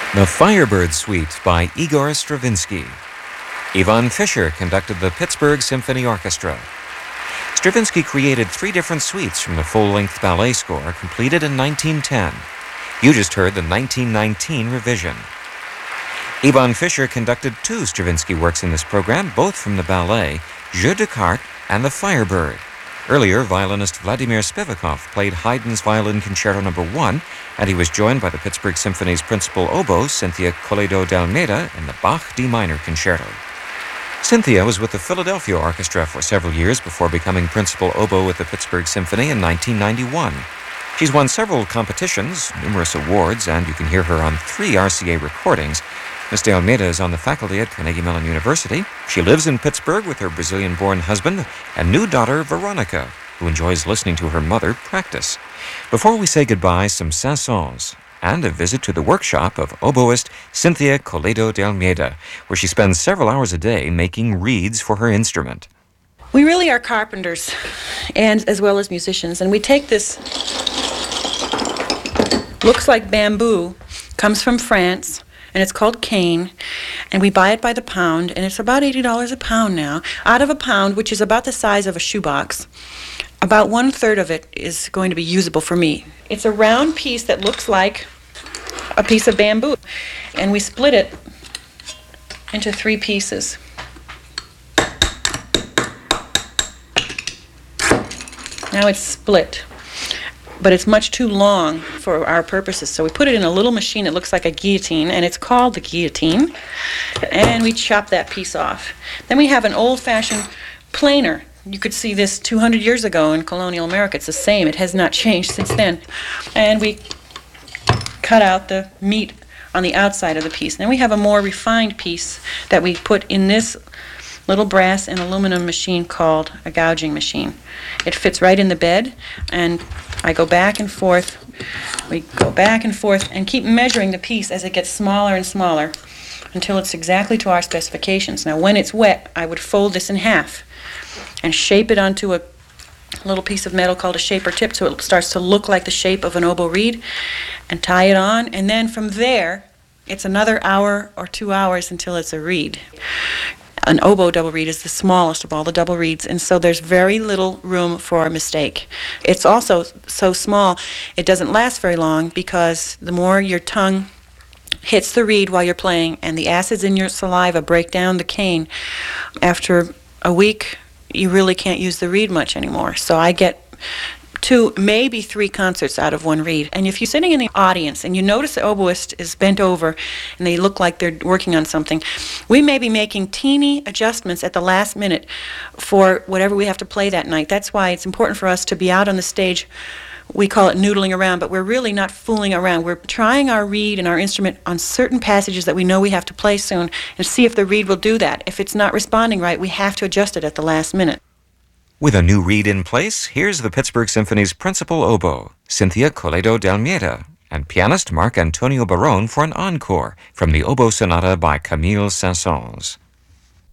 The Firebird Suite by Igor Stravinsky. Ivan Fischer conducted the Pittsburgh Symphony Orchestra. Stravinsky created 3 different suites from the full-length ballet score completed in 1910. You just heard the 1919 revision. Ivan Fischer conducted 2 Stravinsky works in this program, both from the ballet, Jeu de Cartes and The Firebird. Earlier, violinist Vladimir Spivakov played Haydn's Violin Concerto No. 1, and he was joined by the Pittsburgh Symphony's principal oboe, Cynthia Coledo de Almeida, in the Bach D minor concerto. Cynthia was with the Philadelphia Orchestra for several years before becoming principal oboe with the Pittsburgh Symphony in 1991. She's won several competitions, numerous awards, and you can hear her on 3 RCA recordings. Ms. de Almeida is on the faculty at Carnegie Mellon University. She lives in Pittsburgh with her Brazilian-born husband and new daughter, Veronica, who enjoys listening to her mother practice. Before we say goodbye, some Saint-Saëns and a visit to the workshop of oboist Cynthia Coledo de Almeida, where she spends several hours a day making reeds for her instrument. We really are carpenters, and as well as musicians, and we take this, looks like bamboo, comes from France, and it's called cane, and we buy it by the pound, and it's about $80 a pound now. Out of a pound, which is about the size of a shoebox, about 1/3 of it is going to be usable for me. It's a round piece that looks like a piece of bamboo, and we split it into 3 pieces. Now it's split, but it's much too long for our purposes, so we put it in a little machine that looks like a guillotine, and it's called the guillotine, and we chop that piece off. Then we have an old-fashioned planer. You could see this 200 years ago in colonial America. It's the same. It has not changed since then. And we cut out the meat on the outside of the piece. Then we have a more refined piece that we put in this little brass and aluminum machine called a gouging machine. It fits right in the bed, and I go back and forth. We go back and forth and keep measuring the piece as it gets smaller and smaller until it's exactly to our specifications. Now, when it's wet, I would fold this in half and shape it onto a little piece of metal called a shaper tip so it starts to look like the shape of an oboe reed, and tie it on, and then from there, it's another hour or 2 hours until it's a reed. An oboe double reed is the smallest of all the double reeds, and so there's very little room for a mistake. It's also so small it doesn't last very long, because the more your tongue hits the reed while you're playing and the acids in your saliva break down the cane, after a week you really can't use the reed much anymore. So I get 2, maybe 3 concerts out of 1 reed. And if you're sitting in the audience and you notice the oboist is bent over and they look like they're working on something, we may be making teeny adjustments at the last minute for whatever we have to play that night. That's why it's important for us to be out on the stage. We call it noodling around, but we're really not fooling around. We're trying our reed and our instrument on certain passages that we know we have to play soon and see if the reed will do that. If it's not responding right, we have to adjust it at the last minute. With a new reed in place, here's the Pittsburgh Symphony's principal oboe, Cynthia Coledo de Almeida, and pianist Marc Antonio Barone for an encore from the Oboe Sonata by Camille Saint-Saëns.